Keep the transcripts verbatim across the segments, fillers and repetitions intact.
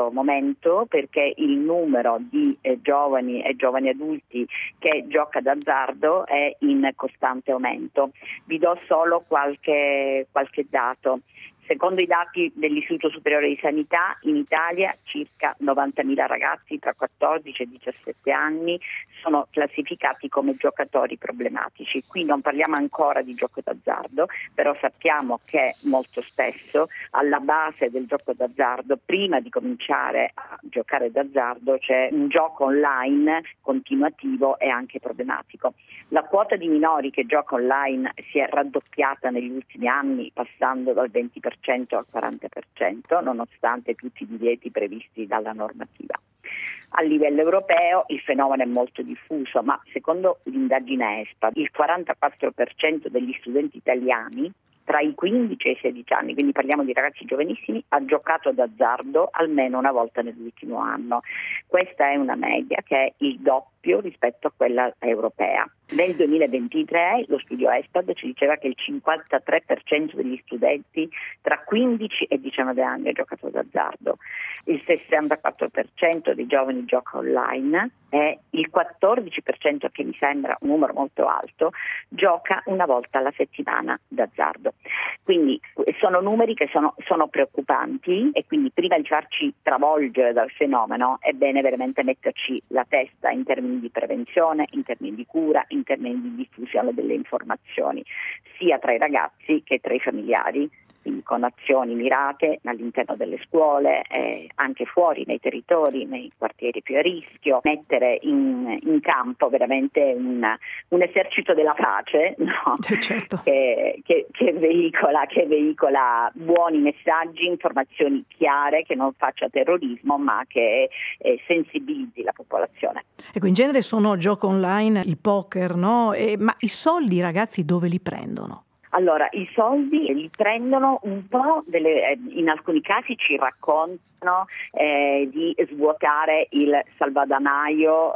questo momento, perché il numero di eh, giovani e giovani adulti che gioca d'azzardo è in costante aumento. Vi do solo qualche, qualche dato. Secondo i dati dell'Istituto Superiore di Sanità, in Italia circa novantamila ragazzi tra quattordici e diciassette anni sono classificati come giocatori problematici. Qui non parliamo ancora di gioco d'azzardo, però sappiamo che molto spesso alla base del gioco d'azzardo, prima di cominciare a giocare d'azzardo, c'è un gioco online continuativo e anche problematico. La quota di minori che gioca online si è raddoppiata negli ultimi anni, passando dal venti per cento al quaranta per cento, nonostante tutti i divieti previsti dalla normativa. A livello europeo il fenomeno è molto diffuso, ma secondo l'indagine ESPAD il quarantaquattro per cento degli studenti italiani tra i quindici e i sedici anni, quindi parliamo di ragazzi giovanissimi, ha giocato d'azzardo almeno una volta nell'ultimo anno. Questa è una media che è il doppio rispetto a quella europea. Nel duemilaventitré lo studio ESPAD ci diceva che il cinquantatré per cento degli studenti tra quindici e diciannove anni ha giocato d'azzardo, il sessantaquattro per cento dei giovani gioca online e il quattordici per cento, che mi sembra un numero molto alto, gioca una volta alla settimana d'azzardo. Quindi sono numeri che sono, sono preoccupanti, e quindi prima di farci travolgere dal fenomeno è bene veramente metterci la testa in termini di prevenzione, in termini di cura, in termini di diffusione delle informazioni, sia tra i ragazzi che tra i familiari, quindi con azioni mirate all'interno delle scuole, eh, anche fuori nei territori, nei quartieri più a rischio, mettere in, in campo veramente un, un esercito della pace, no? Certo. che, che, che, veicola, che veicola buoni messaggi, informazioni chiare, che non faccia terrorismo ma che eh, sensibilizzi la popolazione. Ecco, in genere sono gioco online, il poker, no? E, ma i soldi, ragazzi, dove li prendono? Allora, i soldi li prendono un po', delle, in alcuni casi ci raccontano eh, di svuotare il salvadanaio,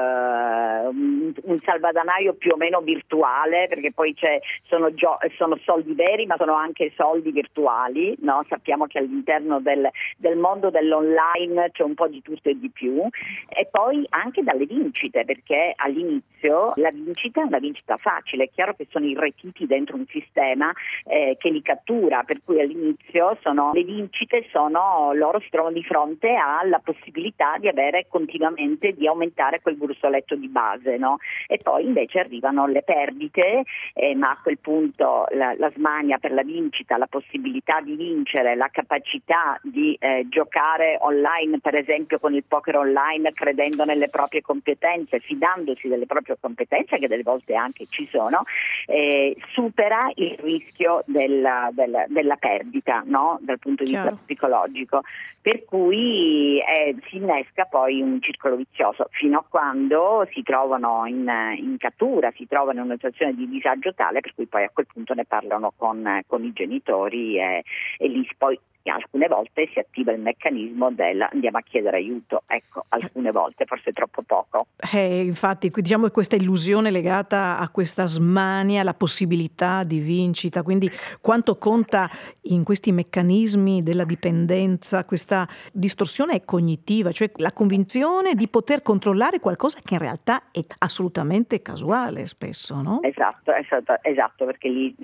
eh, un, un salvadanaio più o meno virtuale, perché poi c'è, sono, gio- sono soldi veri ma sono anche soldi virtuali, no? Sappiamo che all'interno del, del mondo dell'online c'è un po' di tutto e di più, e poi anche dalle vincite, perché all'inizio la vincita è una vincita facile, è chiaro che sono irretiti dentro un sistema eh, che li cattura, per cui all'inizio sono, le vincite sono, loro si trovano di fronte alla possibilità di avere continuamente, di aumentare quel gruzzoletto di base, no? E poi invece arrivano le perdite, eh, ma a quel punto la, la smania per la vincita, la possibilità di vincere, la capacità di eh, giocare online, per esempio con il poker online, credendo nelle proprie competenze, fidandosi delle proprie competenze, che delle volte anche ci sono, eh, supera il rischio della, della, della perdita, no? Dal punto di Chiaro. vista psicologico, per cui eh, si innesca poi un circolo vizioso fino a quando si trovano in, in cattura, si trovano in una situazione di disagio tale per cui poi a quel punto ne parlano con, con i genitori e, e lì poi alcune volte si attiva il meccanismo del andiamo a chiedere aiuto, ecco, alcune volte, forse troppo poco. Eh, infatti, diciamo che questa illusione legata a questa smania, la possibilità di vincita, quindi quanto conta in questi meccanismi della dipendenza questa distorsione cognitiva, cioè la convinzione di poter controllare qualcosa che in realtà è assolutamente casuale spesso, no? Esatto, esatto, esatto, perché lì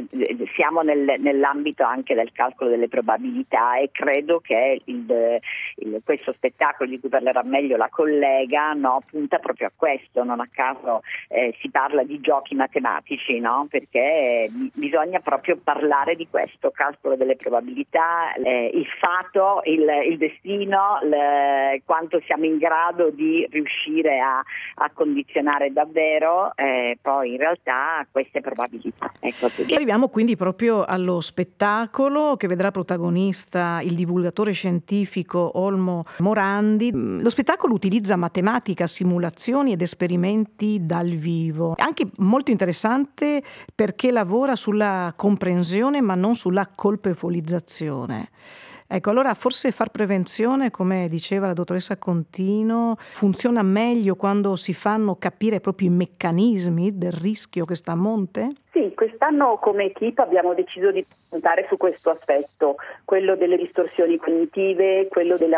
siamo nel, nell'ambito anche del calcolo delle probabilità, e credo che il, il, questo spettacolo di cui parlerà meglio la collega, no, punta proprio a questo. Non a caso eh, si parla di giochi matematici, no? Perché bisogna proprio parlare di questo calcolo delle probabilità, eh, il fato, il, il destino, le, quanto siamo in grado di riuscire a, a condizionare davvero eh, poi in realtà queste probabilità. Ecco. E arriviamo quindi proprio allo spettacolo che vedrà protagonista il divulgatore scientifico Olmo Morandi. Lo spettacolo utilizza matematica, simulazioni ed esperimenti dal vivo. Anche molto interessante perché lavora sulla comprensione ma non sulla colpevolizzazione. Ecco, allora forse far prevenzione, come diceva la dottoressa Contino, funziona meglio quando si fanno capire proprio i meccanismi del rischio che sta a monte? Sì, quest'anno come equipe abbiamo deciso di puntare su questo aspetto, quello delle distorsioni cognitive, quello della